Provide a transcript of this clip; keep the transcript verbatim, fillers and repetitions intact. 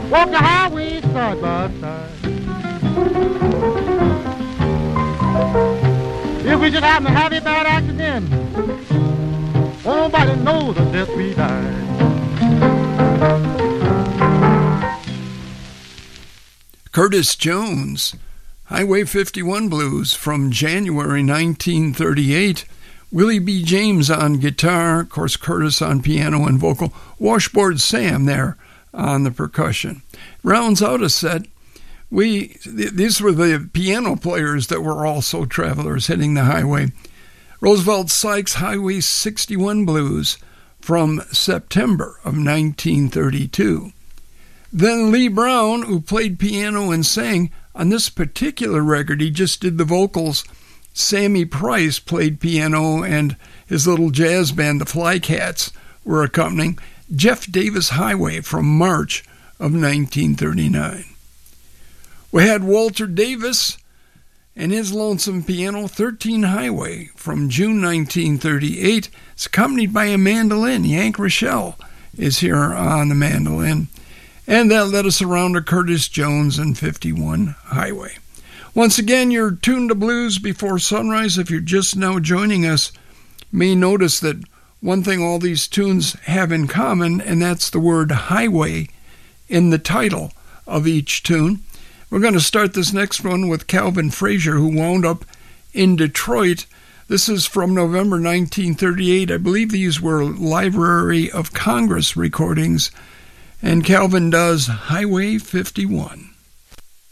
walk the highway side by side. If we should happen to have a bad accident, nobody knows the death we died. Curtis Jones, Highway fifty-one Blues from January nineteen thirty-eight. Willie B. James on guitar, of course Curtis on piano and vocal, Washboard Sam there on the percussion. Rounds out a set. We th- these were the piano players that were also travelers hitting the highway. Roosevelt Sykes, Highway sixty-one Blues from September of nineteen thirty-two. Then Lee Brown, who played piano and sang on this particular record, he just did the vocals. Sammy Price played piano, and his little jazz band, the Flycats, were accompanying. Jeff Davis, Highway from March of nineteen thirty-nine. We had Walter Davis and his lonesome piano, thirteen Highway from June nineteen thirty-eight. It's accompanied by a mandolin. Yank Rochelle is here on the mandolin. And that led us around to Curtis Jones and fifty-one Highway. Once again, you're tuned to Blues Before Sunrise. If you're just now joining us, you may notice that one thing all these tunes have in common, and that's the word highway in the title of each tune. We're going to start this next one with Calvin Frazier, who wound up in Detroit. This is from November nineteen thirty-eight. I believe these were Library of Congress recordings. And Calvin does Highway fifty-one.